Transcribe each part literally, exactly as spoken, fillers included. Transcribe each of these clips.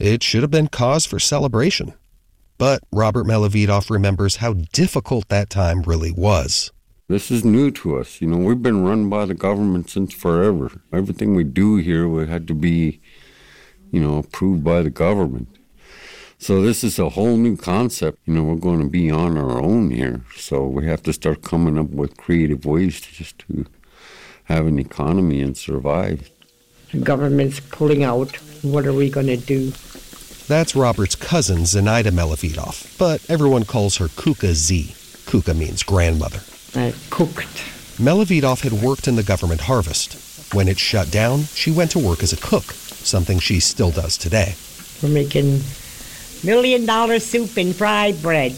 It should have been cause for celebration. But Robert Melavidoff remembers how difficult that time really was. This is new to us. You know, we've been run by the government since forever. Everything we do here we had to be, you know, approved by the government. So this is a whole new concept. You know, we're going to be on our own here. So we have to start coming up with creative ways to just to have an economy and survive. The government's pulling out. What are we going to do? That's Robert's cousin, Zenaida Melavidoff, but everyone calls her Kuka Z. Kuka means grandmother. I cooked. Melavidoff had worked in the government harvest. When it shut down, she went to work as a cook, something she still does today. We're making million-dollar soup and fried bread.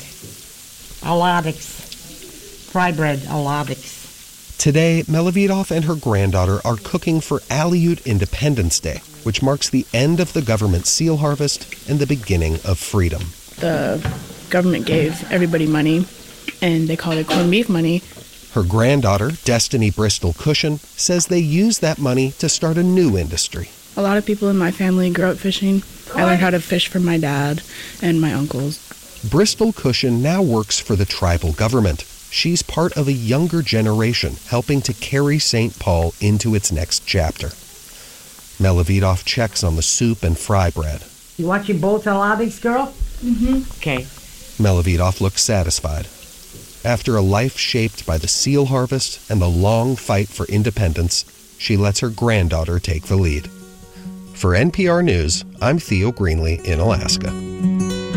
Aladics. Fried bread, aladics. Today, Melavidoff and her granddaughter are cooking for Aleut Independence Day, which marks the end of the government seal harvest and the beginning of freedom. The government gave everybody money, and they called it corned beef money. Her granddaughter, Destiny Bristol Cushion, says they used that money to start a new industry. A lot of people in my family grew up fishing. I learned how to fish from my dad and my uncles. Bristol Cushion now works for the tribal government. She's part of a younger generation helping to carry Saint Paul into its next chapter. Melavidoff checks on the soup and fry bread. You want your both aladics, girl? Mm-hmm. Okay. Melavidoff looks satisfied. After a life shaped by the seal harvest and the long fight for independence, she lets her granddaughter take the lead. For N P R News, I'm Theo Greenlee in Alaska.